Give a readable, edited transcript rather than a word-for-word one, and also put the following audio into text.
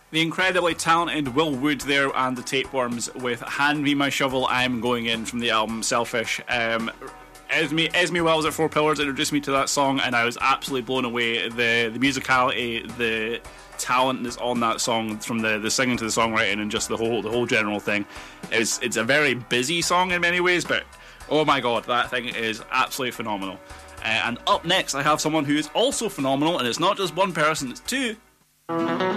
The incredibly talented Will Wood there and the Tapeworms with Hand Me My Shovel, I'm Going In from the album Selfish. Esme Wells at Four Pillars introduced me to that song and I was absolutely blown away. The musicality, the talent that's on that song, from the singing to the songwriting and just the whole general thing. It's a very busy song in many ways, but oh my god, that thing is absolutely phenomenal. And up next I have someone who is also phenomenal, and it's not just one person, it's two.